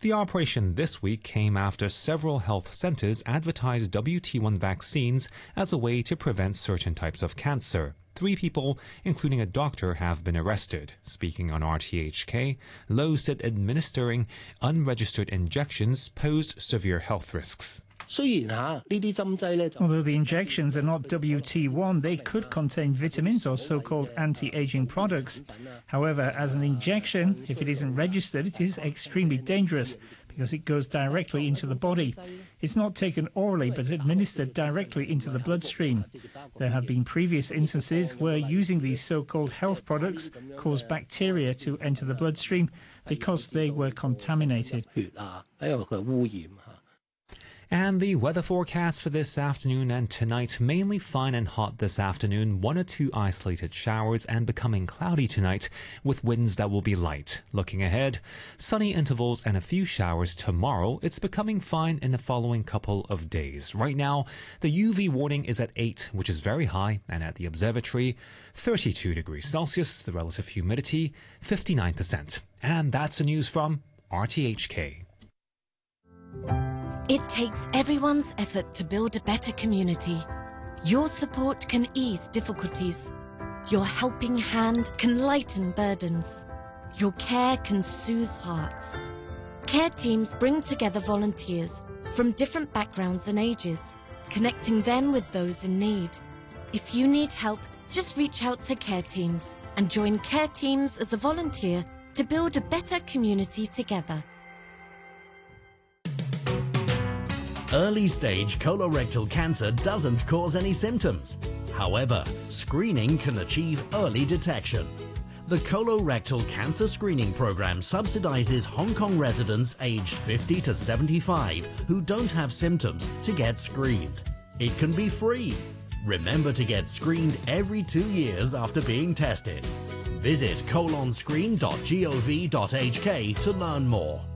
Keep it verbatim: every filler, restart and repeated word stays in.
The operation this week came after several health centers advertised W T one vaccines as a way to prevent certain types of cancer. Three people, including a doctor, have been arrested. Speaking on R T H K, Lowe said administering unregistered injections posed severe health risks. Although the injections are not W T one, they could contain vitamins or so-called anti-aging products. However, as an injection, if it isn't registered, it is extremely dangerous because it goes directly into the body. It's not taken orally but administered directly into the bloodstream. There have been previous instances where using these so-called health products caused bacteria to enter the bloodstream because they were contaminated. And the weather forecast for this afternoon and tonight, mainly fine and hot this afternoon, one or two isolated showers and becoming cloudy tonight with winds that will be light. Looking ahead, sunny intervals and a few showers tomorrow. It's becoming fine in the following couple of days. Right now, the U V warning is at eight, which is very high, and at the observatory, thirty-two degrees Celsius, the relative humidity, fifty-nine percent. And that's the news from R T H K. It takes everyone's effort to build a better community. Your support can ease difficulties. Your helping hand can lighten burdens. Your care can soothe hearts. Care teams bring together volunteers from different backgrounds and ages, connecting them with those in need. If you need help, just reach out to Care Teams and join Care Teams as a volunteer to build a better community together. Early-stage colorectal cancer doesn't cause any symptoms. However, screening can achieve early detection. The Colorectal Cancer Screening Program subsidizes Hong Kong residents aged fifty to seventy-five who don't have symptoms to get screened. It can be free. Remember to get screened every two years after being tested. Visit colonscreen dot gov dot h k to learn more.